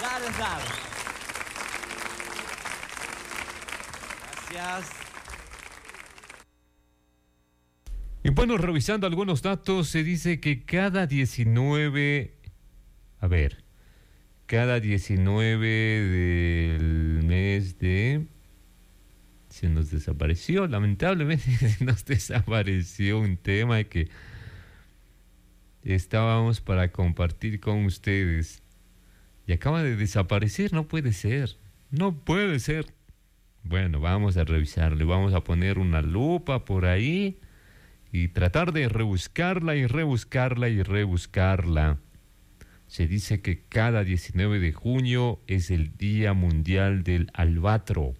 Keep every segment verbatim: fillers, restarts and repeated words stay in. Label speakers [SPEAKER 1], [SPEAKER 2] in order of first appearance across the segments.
[SPEAKER 1] Claro, claro. Gracias.
[SPEAKER 2] Y bueno, revisando algunos datos, se dice que cada diecinueve, a ver, cada diecinueve del mes de... Se nos desapareció, lamentablemente se nos desapareció un tema que estábamos para compartir con ustedes. Y acaba de desaparecer, no puede ser, no puede ser. Bueno, vamos a revisarle, vamos a poner una lupa por ahí y tratar de rebuscarla y rebuscarla y rebuscarla. Se dice que cada diecinueve de junio es el Día Mundial del Albatro.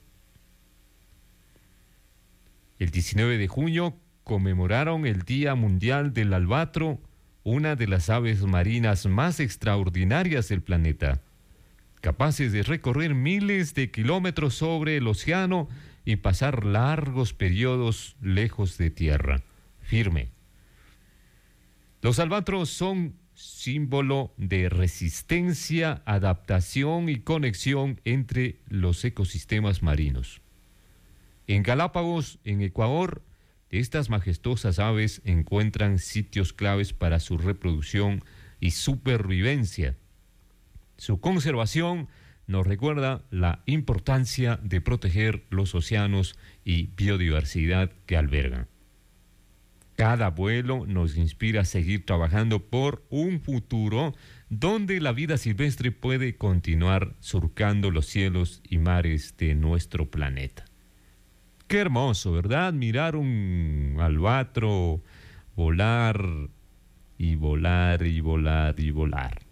[SPEAKER 2] El diecinueve de junio conmemoraron el Día Mundial del Albatro, una de las aves marinas más extraordinarias del planeta, capaces de recorrer miles de kilómetros sobre el océano y pasar largos periodos lejos de tierra firme. Los albatros son símbolo de resistencia, adaptación y conexión entre los ecosistemas marinos. En Galápagos, en Ecuador, estas majestuosas aves encuentran sitios claves para su reproducción y supervivencia. Su conservación nos recuerda la importancia de proteger los océanos y biodiversidad que albergan. Cada vuelo nos inspira a seguir trabajando por un futuro donde la vida silvestre puede continuar surcando los cielos y mares de nuestro planeta. Qué hermoso, ¿verdad? Mirar un albatro volar y volar y volar y volar.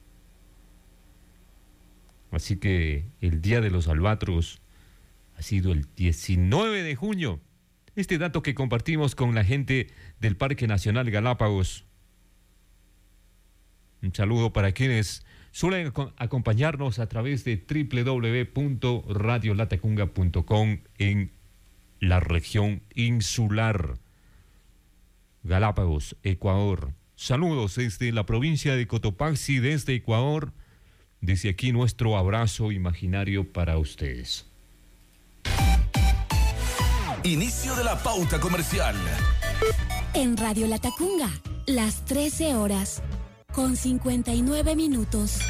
[SPEAKER 2] Así que el Día de los Albatros ha sido el diecinueve de junio. Este dato que compartimos con la gente del Parque Nacional Galápagos. Un saludo para quienes suelen acompañarnos a través de doble u doble u doble u punto radio latacunga punto com en la región insular. Galápagos, Ecuador. Saludos desde la provincia de Cotopaxi, desde Ecuador. Desde aquí nuestro abrazo imaginario para ustedes.
[SPEAKER 3] Inicio de la pauta comercial.
[SPEAKER 4] En Radio Latacunga, las trece horas, con cincuenta y nueve minutos.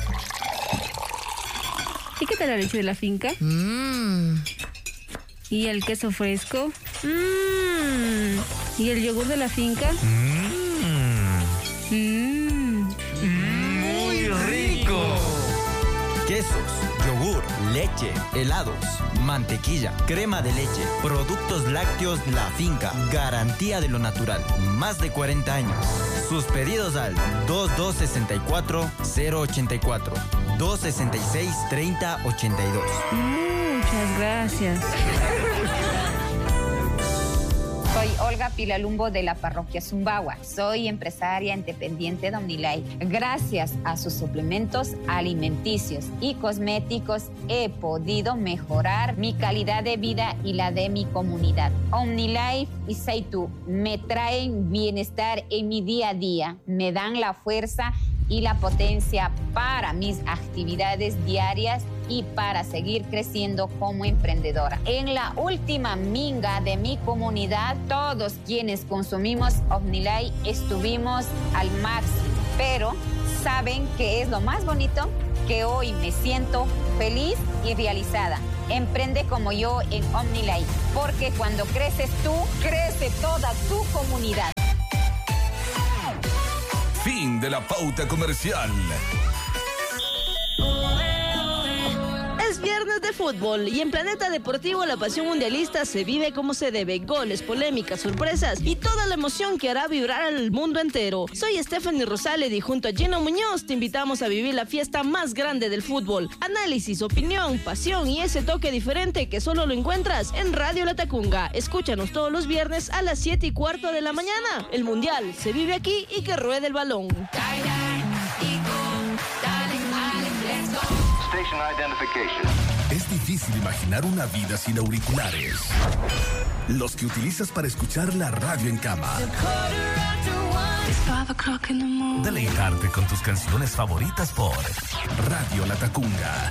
[SPEAKER 5] ¿Y qué tal la leche de la finca?
[SPEAKER 4] Mmm.
[SPEAKER 5] ¿Y el queso fresco? Mmm. ¿Y el yogur de la finca?
[SPEAKER 3] Mmm.
[SPEAKER 5] Mmm.
[SPEAKER 3] Muy rico. Quesos, yogur, leche, helados, mantequilla, crema de leche, productos lácteos La Finca, garantía de lo natural, más de cuarenta años. Sus pedidos al dos dos seis cuatro cero ocho cuatro, dos seis seis tres cero ocho dos.
[SPEAKER 5] Muchas gracias.
[SPEAKER 6] Soy Olga Pilalumbo de la parroquia Zumbagua. Soy empresaria independiente de Omnilife. Gracias a sus suplementos alimenticios y cosméticos he podido mejorar mi calidad de vida y la de mi comunidad. Omnilife y Seitu me traen bienestar en mi día a día, me dan la fuerza y la potencia para mis actividades diarias y para seguir creciendo como emprendedora. En la última minga de mi comunidad, todos quienes consumimos Omnilife estuvimos al máximo, pero ¿saben qué es lo más bonito? Que hoy me siento feliz y realizada. Emprende como yo en Omnilife, porque cuando creces tú, crece toda tu comunidad.
[SPEAKER 3] Fin de la pauta comercial.
[SPEAKER 7] Es viernes de fútbol y en Planeta Deportivo la pasión mundialista se vive como se debe. Goles, polémicas, sorpresas y toda la emoción que hará vibrar al mundo entero. Soy Stephanie Rosales y junto a Gino Muñoz te invitamos a vivir la fiesta más grande del fútbol. Análisis, opinión, pasión y ese toque diferente que solo lo encuentras en Radio Latacunga. Escúchanos todos los viernes a las siete y cuarto de la mañana. El mundial se vive aquí y que ruede el balón.
[SPEAKER 8] Station identification.
[SPEAKER 3] Es difícil imaginar una vida sin auriculares. Los que utilizas para escuchar la radio en cama. Deleitarte con tus canciones favoritas por Radio Latacunga.